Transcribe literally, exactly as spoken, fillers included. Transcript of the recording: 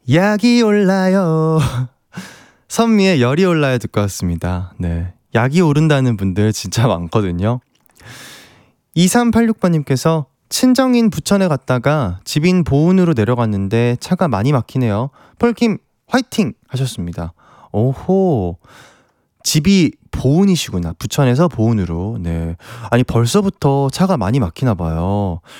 약이 올라요. 선미의 열이 올라요 듣고 왔습니다. 네, 약이 오른다는 분들 진짜 많거든요. 이삼팔육 번님께서 친정인 부천에 갔다가 집인 보은으로 내려갔는데 차가 많이 막히네요. 폴킴 화이팅 하셨습니다. 오호, 집이 보은이시구나. 부천에서 보은으로. 네, 아니 벌써부터 차가 많이 막히나 봐요.